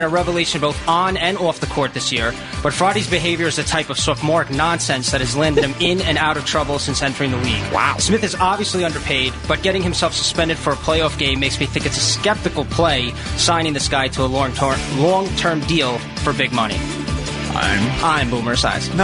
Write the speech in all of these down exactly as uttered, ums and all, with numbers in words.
a revelation both on and off the court this year, but Friday's behavior is the type of sophomoric nonsense that has landed him in and out of trouble since entering the league. Wow. Smith is obviously underpaid, but getting himself suspended for a playoff game makes me think it's a skeptical play signing this guy to a long-term long-term deal for big money. I'm I'm Boomer Esiason. No,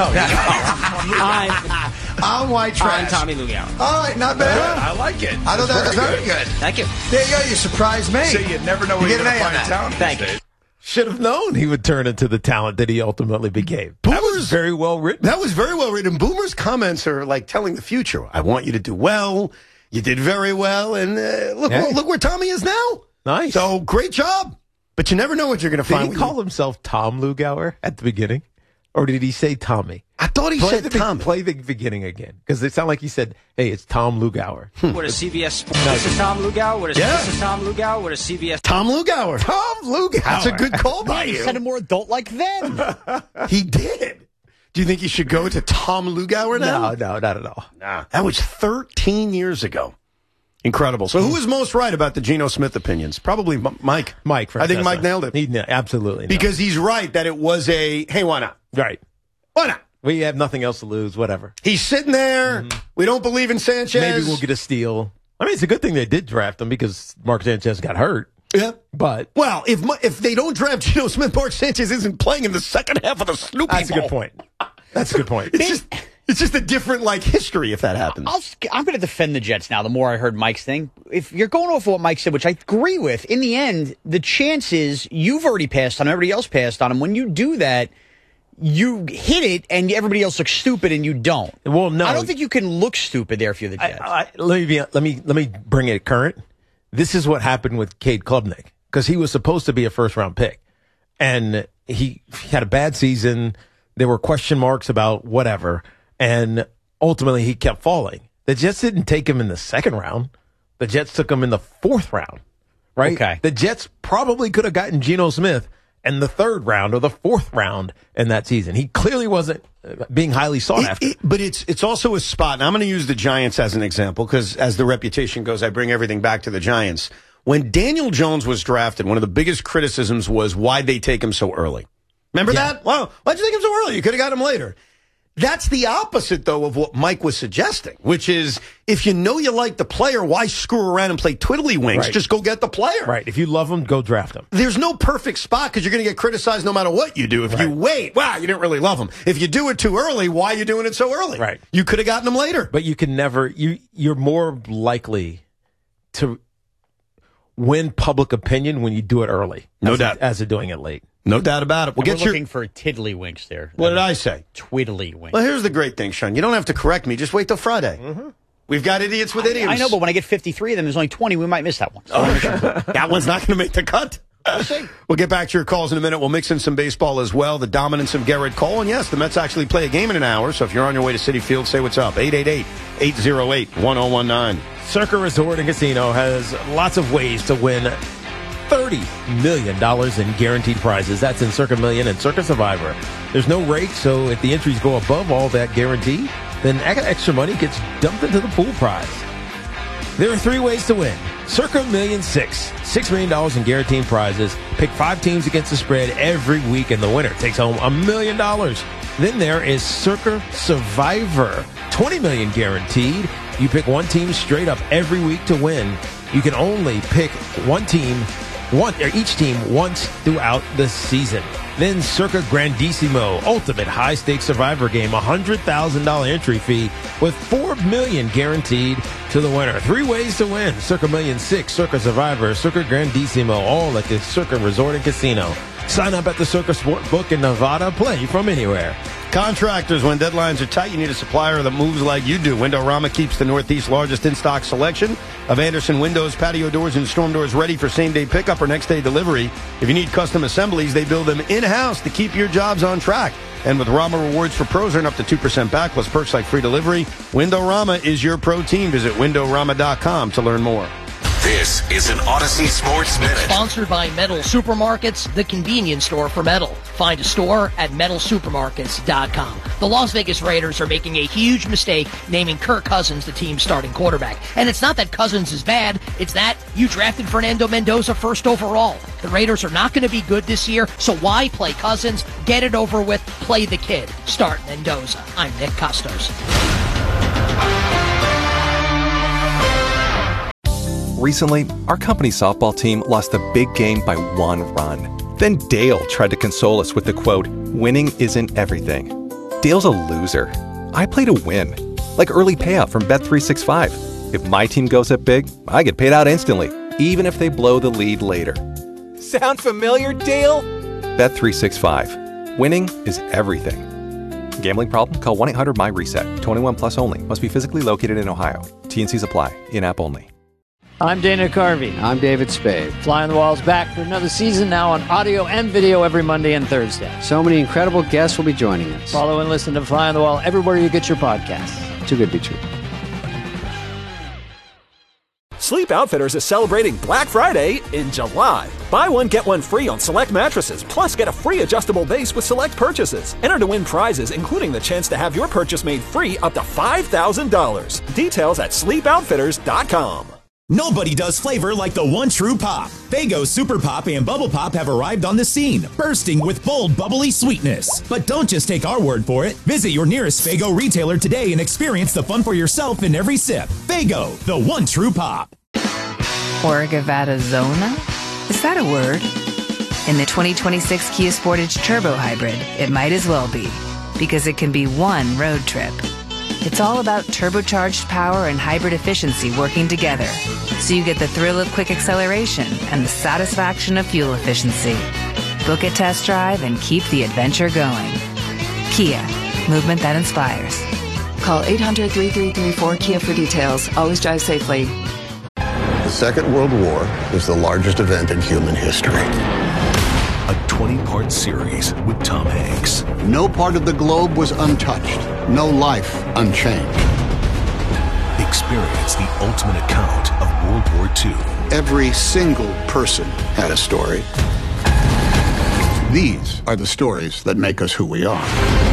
I'm I'm White Trash. I'm Tommy Lugower. All right, not bad. I like it. I thought that was very good. Thank you. There you go. You surprised me. So you never know where You you're get going an to A find on that. talent. Thank these you. days. Should have known he would turn into the talent that he ultimately became. That Boomer's- was very well written. That was very well written. Boomer's comments are like telling the future. I want you to do well. You did very well. And uh, look, Yeah. look where Tommy is now. Nice. So great job. But you never know what you're going to Did find. he when call you- himself Tom Lugauer at the beginning? Or did he say Tommy? I thought he Play said the, be- Tommy. play the beginning again. Because it sounded like he said, hey, it's Tom Lugauer. What is C B S Sports? This is Tom Lugauer. What is Yeah. this is Tom Lugauer? What is C B S? Tom Lugauer. Tom Lugauer. That's a good call by You you. sounded more adult-like then. He did. Do you think he should go to Tom Lugauer now? No, no, not at all. Nah. That was thirteen years ago. Incredible. So who was most right about the Geno Smith opinions? Probably M- Mike. Mike, I think Francesa. Mike nailed it. He, na- absolutely. nailed Because he's right that it was a, hey, why not? it. Right. Why not? We have nothing else to lose, whatever. He's sitting there. We don't believe in Sanchez. Maybe we'll get a steal. I mean, it's a good thing they did draft him because Mark Sanchez got hurt. Yeah. But Well, if Mu- if they don't draft Geno Smith, Mark Sanchez isn't playing in the second half of the Snoopy that's a Bowl. good point. That's a good point. It's just it's just a different like history if that happens. I'll, I'm going to defend the Jets now. The more I heard Mike's thing, if you're going off what Mike said, which I agree with, in the end, the chances you've already passed on, everybody else passed on him. When you do that, you hit it, and everybody else looks stupid, and you don't. Well, no. I don't think you can look stupid there if you're the Jets. I, I, let me be, let me let me bring it current. This is what happened with Cade Klubnik because he was supposed to be a first round pick, and he, he had a bad season. There were question marks about whatever, and ultimately he kept falling. The Jets didn't take him in the second round. The Jets took him in the fourth round. Right? Okay. The Jets probably could have gotten Geno Smith in the third round or the fourth round in that season. He clearly wasn't uh, being highly sought It- after. it- but it's it's also a spot, and I'm going to use the Giants as an example because as the reputation goes, I bring everything back to the Giants. When Daniel Jones was drafted, one of the biggest criticisms was why'd they take him so early? Remember Yeah. that? Wow, why'd you take him so early? You could have got him later. That's the opposite, though, of what Mike was suggesting, which is if you know you like the player, why screw around and play twiddlywinks? Right. Just go get the player. Right. If you love him, go draft him. There's no perfect spot because you're going to get criticized no matter what you do. If you Right. wait, wow, you didn't really love him. If you do it too early, why are you doing it so early? Right. You could have gotten him later. But you can never, you, you're more likely to win public opinion when you do it early. No as doubt. a, as of doing it late. No doubt about it. We'll And get we're your. looking for tiddlywinks there. What did I say? Twiddlywinks. Well, here's the great thing, Sean. You don't have to correct me. Just wait till Friday. We've got idiots with idioms. I know, but when I get fifty-three of them, there's only twenty. We might miss that one. So that one's not going to make the cut. We'll get back to your calls in a minute. We'll mix in some baseball as well. The dominance of Garrett Cole. And yes, the Mets actually play a game in an hour. So if you're on your way to Citi Field, say what's up. eight eight eight, eight oh eight, one oh one nine. Circa Resort and Casino has lots of ways to win thirty million dollars in guaranteed prizes. That's in Circa Million and Circa Survivor. There's no rake, so if the entries go above all that guarantee, then extra money gets dumped into the pool prize. There are three ways to win. Circa Million Six. Six million dollars in guaranteed prizes. Pick five teams against the spread every week, and the winner takes home a million dollars. Then there is Circa Survivor. twenty million dollars guaranteed. You pick one team straight up every week to win. You can only pick one team, one or each team once throughout the season. Then Circa Grandissimo, ultimate high-stakes survivor game, one hundred thousand dollars entry fee with four million dollars guaranteed to the winner. Three ways to win. Circa Million Six, Circa Survivor, Circa Grandissimo, all at the Circa Resort and Casino. Sign up at the Circa Sportbook in Nevada. Play from anywhere. Contractors, when deadlines are tight, you need a supplier that moves like you do. Windorama keeps the Northeast's largest in-stock selection of Anderson windows, patio doors, and storm doors ready for same-day pickup or next-day delivery. If you need custom assemblies, they build them in-house to keep your jobs on track. And with Rama Rewards for pros, earn up to two percent back, plus perks like free delivery. Windorama is your pro team. Visit windorama dot com to learn more. This is an Odyssey Sports Minute. Sponsored by Metal Supermarkets, the convenience store for metal. Find a store at metal supermarkets dot com. The Las Vegas Raiders are making a huge mistake naming Kirk Cousins the team's starting quarterback. And it's not that Cousins is bad, it's that you drafted Fernando Mendoza first overall. The Raiders are not going to be good this year, so why play Cousins? Get it over with, play the kid. Start Mendoza. I'm Nick Costos. Recently, our company softball team lost a big game by one run. Then Dale tried to console us with the quote, "Winning isn't everything." Dale's a loser. I play to win. Like early payout from Bet three sixty-five. If my team goes up big, I get paid out instantly, even if they blow the lead later. Sound familiar, Dale? Bet three sixty-five. Winning is everything. Gambling problem? Call one eight hundred M Y reset. twenty-one plus only. Must be physically located in Ohio. T N Cs apply. In-app only. I'm Dana Carvey. I'm David Spade. Fly on the Wall's back for another season, now on audio and video every Monday and Thursday. So many incredible guests will be joining us. Follow and listen to Fly on the Wall everywhere you get your podcasts. Too good to be true. Sleep Outfitters is celebrating Black Friday in July. Buy one, get one free on select mattresses, plus get a free adjustable base with select purchases. Enter to win prizes, including the chance to have your purchase made free up to five thousand dollars. Details at sleep outfitters dot com. Nobody does flavor like the one true pop. Faygo Super Pop and Bubble Pop have arrived on the scene, bursting with bold, bubbly sweetness. But don't just take our word for it. Visit your nearest Faygo retailer today and experience the fun for yourself in every sip. Faygo, the one true pop. Orgavada Zona? Is that a word? In the twenty twenty-six Kia Sportage Turbo Hybrid, it might as well be, because it can be one road trip. It's all about turbocharged power and hybrid efficiency working together, so you get the thrill of quick acceleration and the satisfaction of fuel efficiency. Book a test drive and keep the adventure going. Kia, movement that inspires. Call eight hundred, three three three, four K I A for details. Always drive safely. The Second World War is the largest event in human history. A twenty-part series with Tom Hanks. No part of the globe was untouched. No life unchanged. Experience the ultimate account of World War Two. Every single person had a story. These are the stories that make us who we are.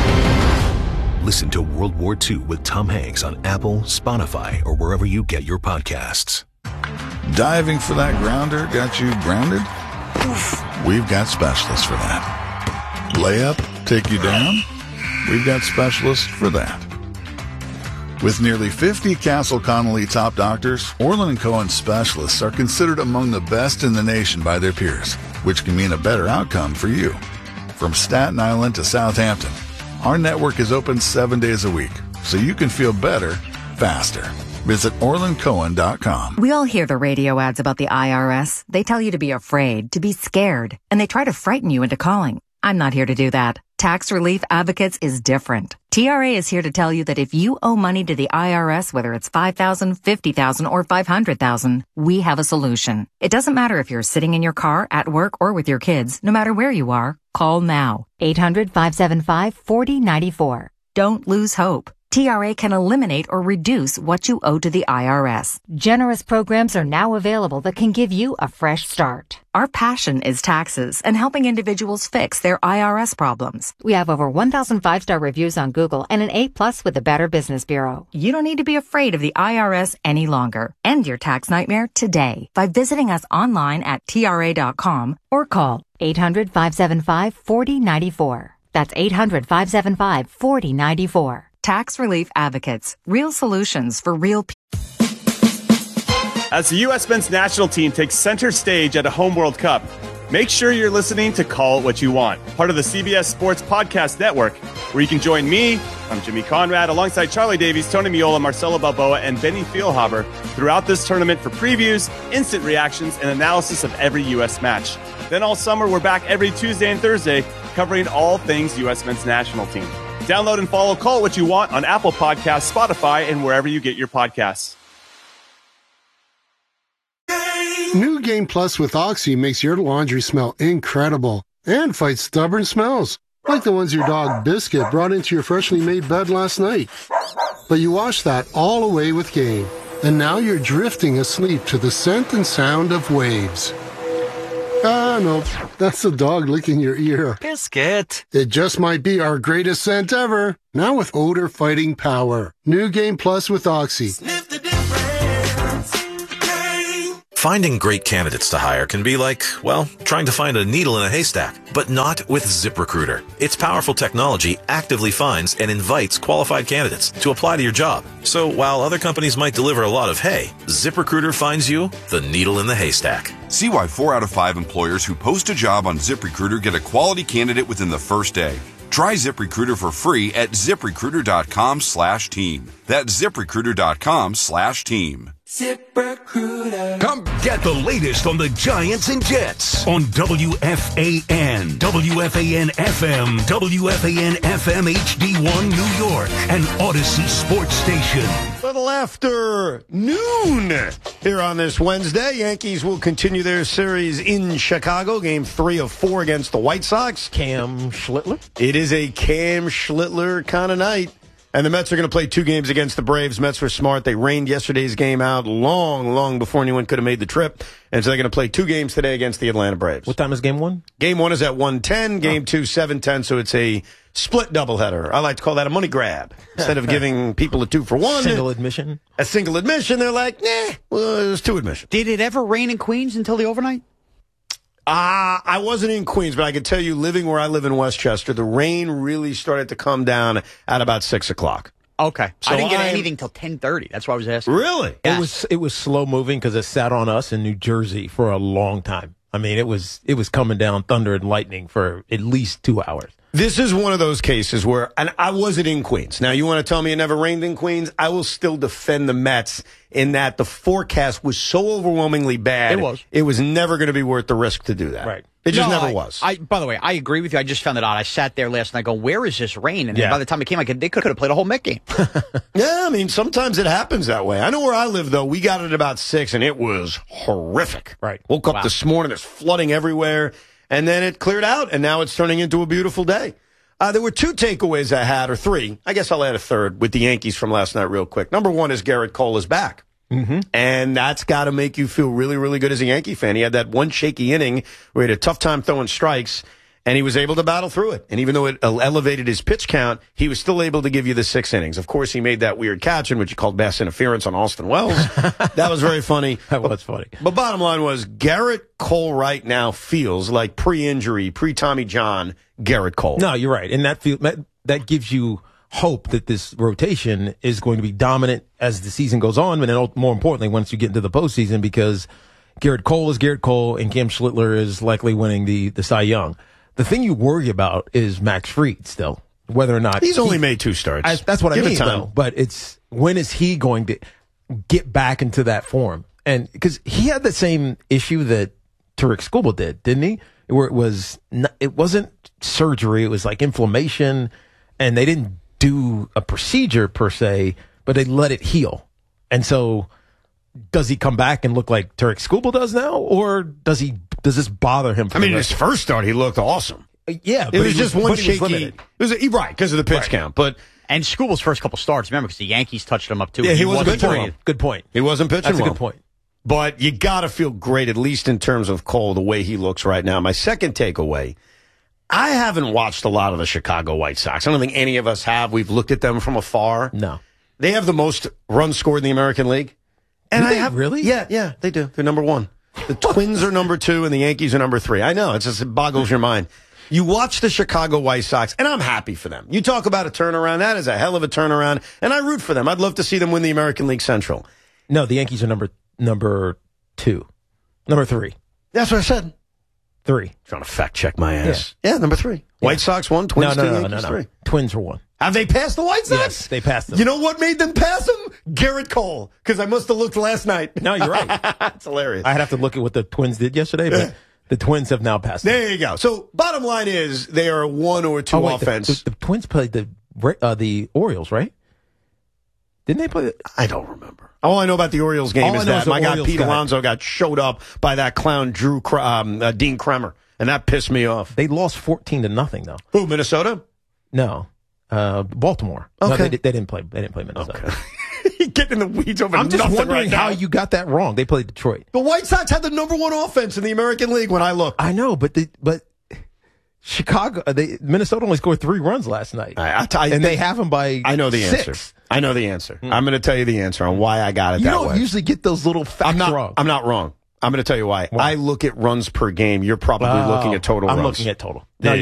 Listen to World War Two with Tom Hanks on Apple, Spotify, or wherever you get your podcasts. Diving for that grounder got you grounded? We've got specialists for that. Layup, take you down? We've got specialists for that. With nearly fifty Castle Connolly top doctors, Orland and Cohen specialists are considered among the best in the nation by their peers, which can mean a better outcome for you. From Staten Island to Southampton, our network is open seven days a week, so you can feel better, faster. Visit Orland Cohen dot com. We all hear the radio ads about the I R S. They tell you to be afraid, to be scared, and they try to frighten you into calling. I'm not here to do that. Tax Relief Advocates is different. T R A is here to tell you that if you owe money to the I R S, whether it's five thousand dollars, fifty thousand dollars, or five hundred thousand dollars, we have a solution. It doesn't matter if you're sitting in your car, at work, or with your kids. No matter where you are, call now. eight hundred, five seven five, four zero nine four. Don't lose hope. T R A can eliminate or reduce what you owe to the I R S. Generous programs are now available that can give you a fresh start. Our passion is taxes and helping individuals fix their I R S problems. We have over one thousand five-star reviews on Google and an A plus with the Better Business Bureau. You don't need to be afraid of the I R S any longer. End your tax nightmare today by visiting us online at T R A dot com or call eight hundred, five seven five, four zero nine four. That's eight hundred, five seven five, four zero nine four. Tax Relief Advocates. Real solutions for real people. As the U S men's national team takes center stage at a home World Cup, make sure you're listening to Call It What You Want, part of the C B S Sports Podcast Network, where you can join me, I'm Jimmy Conrad, alongside Charlie Davies, Tony Miola, Marcelo Balboa, and Benny Feilhaber throughout this tournament for previews, instant reactions, and analysis of every U S match. Then all summer, we're back every Tuesday and Thursday, covering all things U S men's national team. Download and follow Call It What You Want on Apple Podcasts, Spotify, and wherever you get your podcasts. New Game Plus with Oxy makes your laundry smell incredible and fights stubborn smells, like the ones your dog Biscuit brought into your freshly made bed last night. But you wash that all away with Game. and now you're drifting asleep to the scent and sound of waves. Ah, no, that's the dog licking your ear. Biscuit. It just might be our greatest scent ever. Now with odor fighting power. New Game Plus with Oxy. Finding great candidates to hire can be like, well, trying to find a needle in a haystack, but not with ZipRecruiter. Its powerful technology actively finds and invites qualified candidates to apply to your job. So while other companies might deliver a lot of hay, ZipRecruiter finds you the needle in the haystack. See why four out of five employers who post a job on ZipRecruiter get a quality candidate within the first day. Try ZipRecruiter for free at ZipRecruiter.com slash team. That's ZipRecruiter.com slash team. ZipRecruiter. Come get the latest on the Giants and Jets on W F A N, W F A N F M, W F A N F M H D one New York, and Odyssey Sports Station. Little after noon here on this Wednesday. Yankees will continue their series in Chicago. Game three of four against the White Sox. Cam Schlittler. It is a Cam Schlittler kind of night. And the Mets are going to play two games against the Braves. Mets were smart. They rained yesterday's game out long, long before anyone could have made the trip. And so they're going to play two games today against the Atlanta Braves. What time is game one? Game one is at one ten. Game oh. two, seven ten. So it's a split doubleheader. I like to call that a money grab. Instead of giving people a two for one. Single admission? A single admission. They're like, nah, well, there's two admissions. Did it ever rain in Queens until the overnight? Ah, uh, I wasn't in Queens, but I can tell you, living where I live in Westchester, the rain really started to come down at about six o'clock. Okay. So I didn't get I'm, anything till ten thirty. That's why I was asking. Really? Yes. It was it was slow moving because it sat on us in New Jersey for a long time. I mean, it was it was coming down thunder and lightning for at least two hours. This is one of those cases where, and I wasn't in Queens. Now, you want to tell me it never rained in Queens? I will still defend the Mets in that the forecast was so overwhelmingly bad. It was. It was never going to be worth the risk to do that. Right. It just no, never I, was. I, by the way, I agree with you. I just found it odd. I sat there last night going, where is this rain? And yeah. then by the time it came, I could, they could have played a whole Met game. Yeah, I mean, sometimes it happens that way. I know where I live, though. We got it at about six, and it was horrific. Right. Woke up Wow. this morning, there's flooding everywhere, and then it cleared out, and now it's turning into a beautiful day. Uh, there were two takeaways I had, or three. I guess I'll add a third with the Yankees from last night real quick. Number one is Garrett Cole is back. Mm-hmm. And that's got to make you feel really, really good as a Yankee fan. He had that one shaky inning where he had a tough time throwing strikes, and he was able to battle through it. And even though it elevated his pitch count, he was still able to give you the six innings. Of course, he made that weird catch in which he called mass interference on Austin Wells. That was very funny. That was funny. But bottom line was Garrett Cole right now feels like pre-injury, pre-Tommy John Garrett Cole. No, you're right. And that feel, that, that gives you hope that this rotation is going to be dominant as the season goes on, and then more importantly, once you get into the postseason, because Garrett Cole is Garrett Cole and Cam Schlittler is likely winning the, the Cy Young. The thing you worry about is Max Fried still, whether or not he's he, only made two starts. I, that's what Give I mean, it time. though. But it's when is he going to get back into that form? And because he had the same issue that Tariq Skubal did, didn't he? Where it was, not, it wasn't surgery; it was like inflammation, and they didn't do a procedure per se, but they let it heal. And so, does he come back and look like Tariq Skubal does now, or does he? Does this bother him? For I mean, the his first start, he looked awesome. Yeah, it but was he just was, one but he was shaky. limited. It was a, right because of the pitch Right. count, but And Skubal's first couple starts, remember, because the Yankees touched him up too. yeah, he, wasn't wasn't pitching playing. well. Good point. He wasn't pitching That's a well. good point. But you got to feel great, at least in terms of Cole, the way he looks right now. My second takeaway, I haven't watched a lot of the Chicago White Sox. I don't think any of us have. We've looked at them from afar. No. They have the most runs scored in the American League. And Do I they have really? Yeah, yeah, they do. They're number one. The Twins are number two, and the Yankees are number three. I know. It's just, it boggles your mind. You watch the Chicago White Sox, and I'm happy for them. You talk about a turnaround. That is a hell of a turnaround, and I root for them. I'd love to see them win the American League Central. No, the Yankees are number number two, number three, That's what I said. three. Trying to fact check my ass. Yeah, number three. White Sox one, No, Twins no, two, no, no, Yankees no, no. three. Twins are one. Have they passed the White Sox? Yes, they passed them. You know what made them pass them? Garrett Cole, because I must have looked last night. No, you're right. It's hilarious. I'd have to look at what the Twins did yesterday, but the Twins have now passed them. There you go. So, bottom line is they are one or two Oh, wait, the- offense. The, the Twins played the uh, the Orioles, right? Didn't they play? The, I don't remember. All I know about the Orioles game All is I know that is the my guy Orioles Pete got- Alonso got showed up by that clown Drew Cr- um, uh, Dean Kremer, and that pissed me off. They lost fourteen to nothing, though. Who, Minnesota? No, uh, Baltimore. No, Okay. they, they didn't play. They didn't play Minnesota. Okay. Getting in the weeds over I'm just nothing wondering right how now. you got that wrong. They played Detroit. The White Sox had the number one offense in the American League when I looked. I know, but the, but Chicago, they, Minnesota only scored three runs last night, I, I, I, and they have them by. I know the six. answer. I know the answer. Mm. I'm going to tell you the answer on why I got it you that don't way. usually get those little facts I'm not wrong. I'm not wrong. I'm going to tell you why. why. I look at runs per game. You're probably oh, looking at total I'm runs. looking at total. There no, you